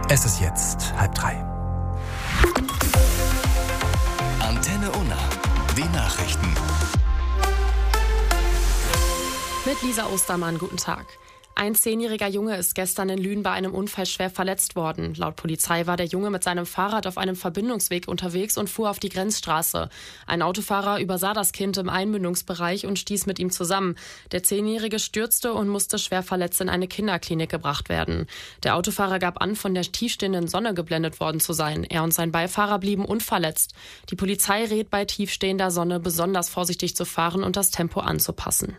Es ist jetzt 2:30. Antenne Unna, die Nachrichten. Mit Lisa Ostermann, guten Tag. Ein 10-jähriger Junge ist gestern in Lünen bei einem Unfall schwer verletzt worden. Laut Polizei war der Junge mit seinem Fahrrad auf einem Verbindungsweg unterwegs und fuhr auf die Grenzstraße. Ein Autofahrer übersah das Kind im Einmündungsbereich und stieß mit ihm zusammen. Der 10-Jährige stürzte und musste schwer verletzt in eine Kinderklinik gebracht werden. Der Autofahrer gab an, von der tiefstehenden Sonne geblendet worden zu sein. Er und sein Beifahrer blieben unverletzt. Die Polizei rät bei tiefstehender Sonne besonders vorsichtig zu fahren und das Tempo anzupassen.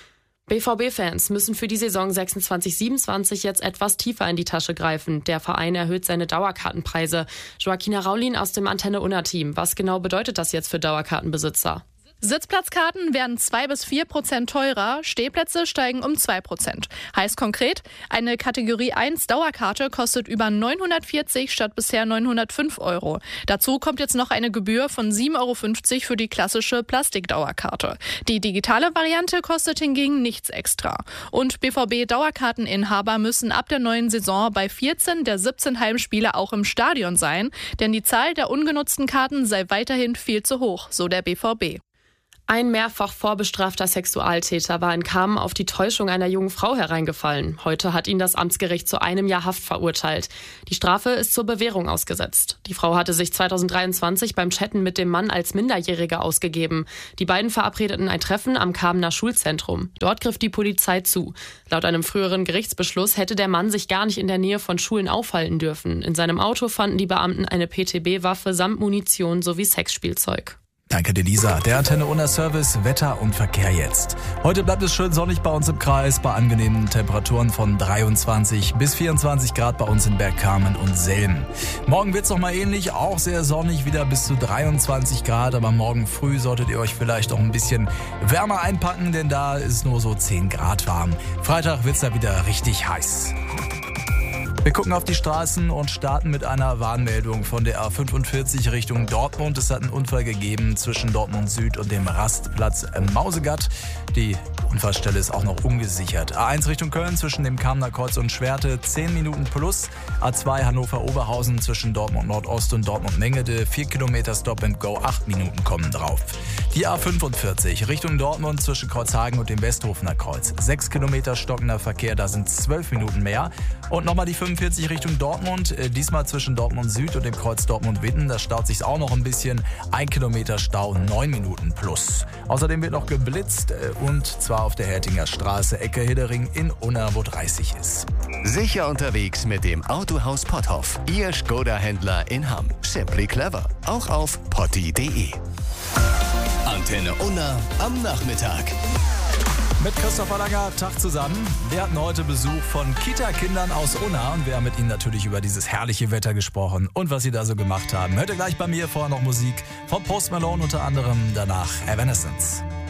BVB-Fans müssen für die Saison 26/27 jetzt etwas tiefer in die Tasche greifen. Der Verein erhöht seine Dauerkartenpreise. Joaquina Raulin aus dem Antenne Unna-Team. Was genau bedeutet das jetzt für Dauerkartenbesitzer? Sitzplatzkarten werden 2-4% teurer, Stehplätze steigen um 2%. Heißt konkret, eine Kategorie 1 Dauerkarte kostet über 940 statt bisher 905 €. Dazu kommt jetzt noch eine Gebühr von 7,50 € für die klassische Plastikdauerkarte. Die digitale Variante kostet hingegen nichts extra. Und BVB-Dauerkarteninhaber müssen ab der neuen Saison bei 14 der 17 Heimspiele auch im Stadion sein, denn die Zahl der ungenutzten Karten sei weiterhin viel zu hoch, so der BVB. Ein mehrfach vorbestrafter Sexualtäter war in Kamen auf die Täuschung einer jungen Frau hereingefallen. Heute hat ihn das Amtsgericht zu 1 Jahr Haft verurteilt. Die Strafe ist zur Bewährung ausgesetzt. Die Frau hatte sich 2023 beim Chatten mit dem Mann als Minderjährige ausgegeben. Die beiden verabredeten ein Treffen am Kamener Schulzentrum. Dort griff die Polizei zu. Laut einem früheren Gerichtsbeschluss hätte der Mann sich gar nicht in der Nähe von Schulen aufhalten dürfen. In seinem Auto fanden die Beamten eine PTB-Waffe samt Munition sowie Sexspielzeug. Danke dir, Lisa. Der Antenne Unna Service, Wetter und Verkehr jetzt. Heute bleibt es schön sonnig bei uns im Kreis, bei angenehmen Temperaturen von 23 bis 24 Grad bei uns in Bergkamen und Selm. Morgen wird's noch mal ähnlich, auch sehr sonnig, wieder bis zu 23 Grad, aber morgen früh solltet ihr euch vielleicht auch ein bisschen wärmer einpacken, denn da ist nur so 10 Grad warm. Freitag wird's da wieder richtig heiß. Wir gucken auf die Straßen und starten mit einer Warnmeldung von der A45 Richtung Dortmund. Es hat einen Unfall gegeben zwischen Dortmund Süd und dem Rastplatz Mausegatt. Die Unfallstelle ist auch noch ungesichert. A1 Richtung Köln zwischen dem Kamener Kreuz und Schwerte 10 Minuten plus. A2 Hannover-Oberhausen zwischen Dortmund Nordost und Dortmund Mengede 4 Kilometer Stop and Go, 8 Minuten kommen drauf. Die A45 Richtung Dortmund zwischen Kreuzhagen und dem Westhofener Kreuz. 6 Kilometer stockender Verkehr, da sind 12 Minuten mehr. Und nochmal die 45 Richtung Dortmund, diesmal zwischen Dortmund Süd und dem Kreuz Dortmund-Witten. Da staut sich auch noch ein bisschen. 1 Kilometer Stau, 9 Minuten plus. Außerdem wird noch geblitzt und zwar auf der Hertinger Straße, Ecke Hiddering in Unna, wo 30 ist. Sicher unterwegs mit dem Autohaus Potthoff. Ihr Skoda-Händler in Hamm. Simply clever. Auch auf potti.de. Antenne Unna am Nachmittag. Mit Christopher Langer, Tag zusammen. Wir hatten heute Besuch von Kita-Kindern aus Unna und wir haben mit ihnen natürlich über dieses herrliche Wetter gesprochen und was sie da so gemacht haben. Hört ihr gleich bei mir, vorher noch Musik von Post Malone unter anderem, danach Evanescence.